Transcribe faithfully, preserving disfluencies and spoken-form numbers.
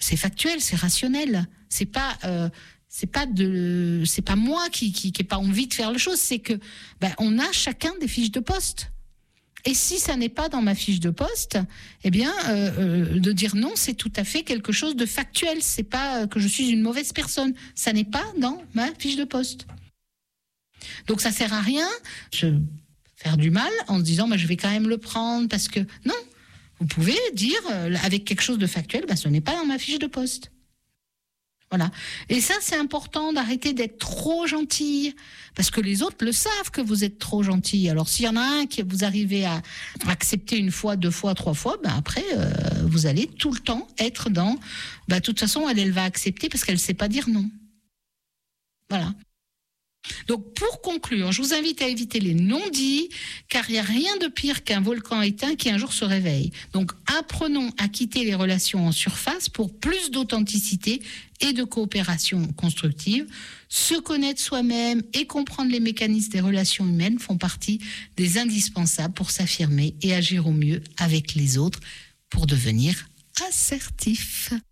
c'est factuel, c'est rationnel. C'est pas, euh, c'est pas de, c'est pas moi qui qui qui ai pas envie de faire les choses. C'est que, ben, on a chacun des fiches de poste. Et si ça n'est pas dans ma fiche de poste, eh bien, euh, euh, de dire non, c'est tout à fait quelque chose de factuel. C'est pas que je suis une mauvaise personne. Ça n'est pas dans ma fiche de poste. Donc ça sert à rien de faire du mal en se disant, bah, je vais quand même le prendre parce que non. Vous pouvez dire euh, avec quelque chose de factuel, bah, ce n'est pas dans ma fiche de poste. Voilà. Et ça, c'est important d'arrêter d'être trop gentil, parce que les autres le savent que vous êtes trop gentil. Alors, s'il y en a un qui vous arrivez à accepter une fois, deux fois, trois fois, ben après, euh, vous allez tout le temps être dans. Ben, de toute façon, elle, elle va accepter parce qu'elle ne sait pas dire non. Voilà. Donc, pour conclure, je vous invite à éviter les non-dits, car il n'y a rien de pire qu'un volcan éteint qui un jour se réveille. Donc, apprenons à quitter les relations en surface pour plus d'authenticité et de coopération constructive. Se connaître soi-même et comprendre les mécanismes des relations humaines font partie des indispensables pour s'affirmer et agir au mieux avec les autres pour devenir assertif.